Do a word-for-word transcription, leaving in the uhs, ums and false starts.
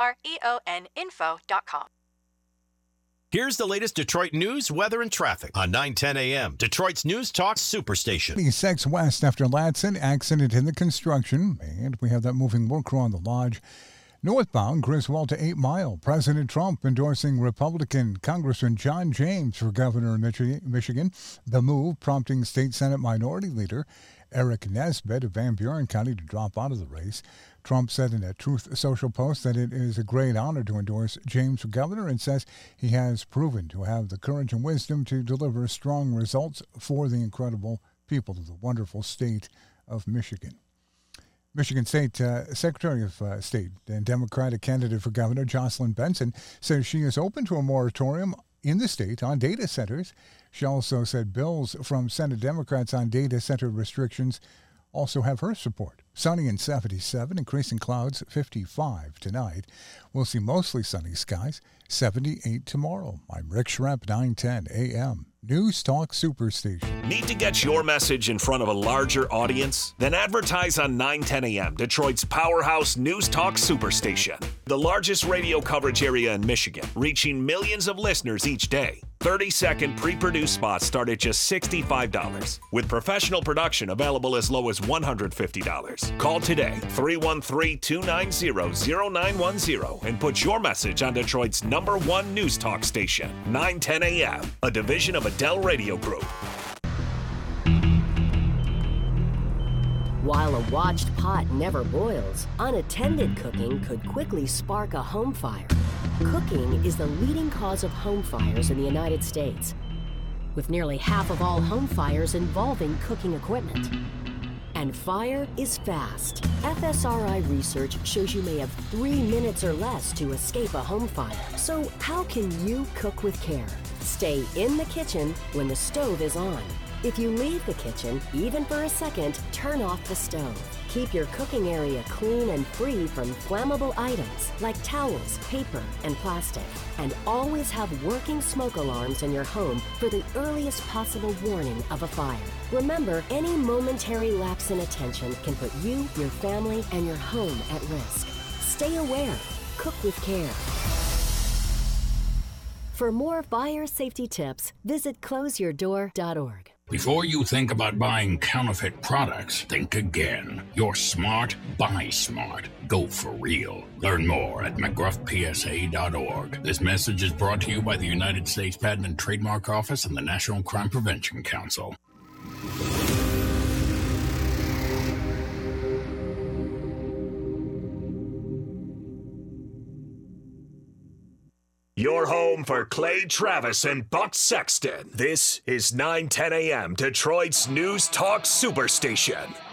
R E O N info dot com. Here's the latest Detroit news, weather, and traffic on nine ten A M, Detroit's News Talk Superstation. six west after Ladson, accident in the construction, and we have that moving work crew on the Lodge. Northbound, Griswold to eight mile. President Trump endorsing Republican Congressman John James for governor of Michi- Michigan. The move prompting State Senate Minority Leader Eric Nesbitt of Van Buren County to drop out of the race. Trump said in a Truth Social post that it is a great honor to endorse James for governor and says he has proven to have the courage and wisdom to deliver strong results for the incredible people of the wonderful state of Michigan. Michigan State uh, Secretary of uh, State and Democratic candidate for governor Jocelyn Benson says she is open to a moratorium in the state on data centers. She also said bills from Senate Democrats on data center restrictions also have her support. Sunny and seventy-seven, increasing clouds fifty-five tonight. We'll see mostly sunny skies, seventy-eight tomorrow. I'm Rick Schrepp, nine ten A M. News Talk Superstation. Need to get your message in front of a larger audience? Then advertise on nine ten A M, Detroit's powerhouse News Talk Superstation. The largest radio coverage area in Michigan, reaching millions of listeners each day. thirty-second pre-produced spots start at just sixty-five dollars, with professional production available as low as one hundred fifty dollars. Call today, three one three, two nine zero, zero nine one zero, and put your message on Detroit's number one news talk station, nine ten A M, a division of Adele Radio Group. While a watched pot never boils, unattended cooking could quickly spark a home fire. Cooking is the leading cause of home fires in the United States, with nearly half of all home fires involving cooking equipment. And fire is fast. F S R I research shows you may have three minutes or less to escape a home fire. So how can you cook with care? Stay in the kitchen when the stove is on. If you leave the kitchen, even for a second, turn off the stove. Keep your cooking area clean and free from flammable items like towels, paper, and plastic. And always have working smoke alarms in your home for the earliest possible warning of a fire. Remember, any momentary lapse in attention can put you, your family, and your home at risk. Stay aware. Cook with care. For more fire safety tips, visit close your door dot org. Before you think about buying counterfeit products, think again. You're smart, buy smart. Go for real. Learn more at mcgruff p s a dot org. This message is brought to you by the United States Patent and Trademark Office and the National Crime Prevention Council. Your home for Clay Travis and Buck Sexton. This is nine ten A M, Detroit's News Talk Superstation.